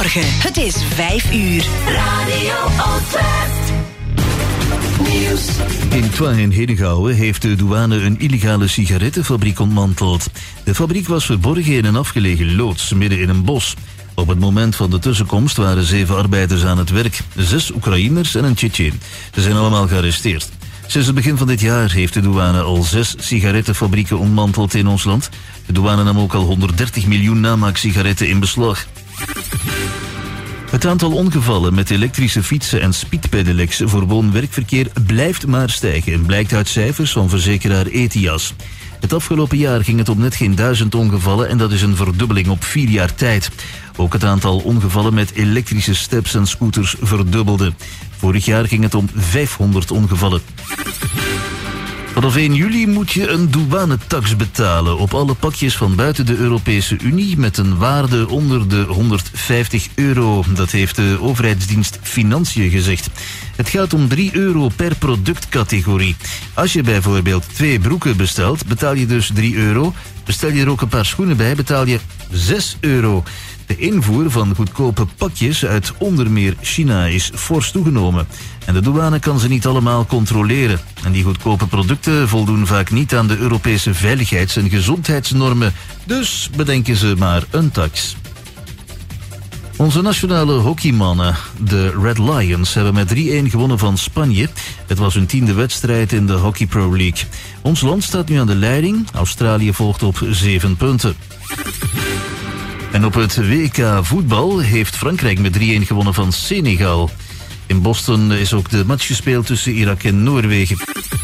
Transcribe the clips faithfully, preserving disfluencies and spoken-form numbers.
Goedemorgen, het is vijf uur. Radio Oostwest. Nieuws. In Twain in Henegouwen heeft de douane een illegale sigarettenfabriek ontmanteld. De fabriek was verborgen in een afgelegen loods, midden in een bos. Op het moment van de tussenkomst waren zeven arbeiders aan het werk. Zes Oekraïners en een Tsjetsjen. Ze zijn allemaal gearresteerd. Sinds het begin van dit jaar heeft de douane al zes sigarettenfabrieken ontmanteld in ons land. De douane nam ook al honderddertig miljoen namaaksigaretten in beslag. Het aantal ongevallen met elektrische fietsen en speedpedelecs voor woon-werkverkeer blijft maar stijgen, blijkt uit cijfers van verzekeraar Etias. Het afgelopen jaar ging het om net geen duizend ongevallen en dat is een verdubbeling op vier jaar tijd. Ook het aantal ongevallen met elektrische steps en scooters verdubbelde. Vorig jaar ging het om vijfhonderd ongevallen. Vanaf één juli moet je een douanetax betalen op alle pakjes van buiten de Europese Unie met een waarde onder de honderdvijftig euro. Dat heeft de overheidsdienst Financiën gezegd. Het gaat om drie euro per productcategorie. Als je bijvoorbeeld twee broeken bestelt, betaal je dus drie euro. Bestel je er ook een paar schoenen bij, betaal je zes euro. De invoer van goedkope pakjes uit onder meer China is fors toegenomen. En de douane kan ze niet allemaal controleren. En die goedkope producten voldoen vaak niet aan de Europese veiligheids- en gezondheidsnormen. Dus bedenken ze maar een tax. Onze nationale hockeymannen, de Red Lions, hebben met drie-een gewonnen van Spanje. Het was hun tiende wedstrijd in de Hockey Pro League. Ons land staat nu aan de leiding. Australië volgt op zeven punten. En op het W K voetbal heeft Frankrijk met drie-een gewonnen van Senegal. In Boston is ook de match gespeeld tussen Irak en Noorwegen.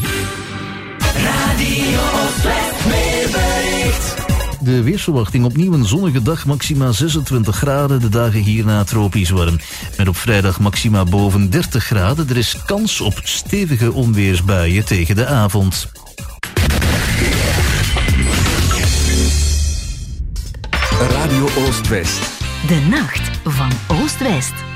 Radio Oostwest weerbericht. De weersverwachting: opnieuw een zonnige dag, maxima zesentwintig graden. De dagen hierna tropisch warm. Met op vrijdag maxima boven dertig graden. Er is kans op stevige onweersbuien tegen de avond. Radio Oostwest. De nacht van Oost-West.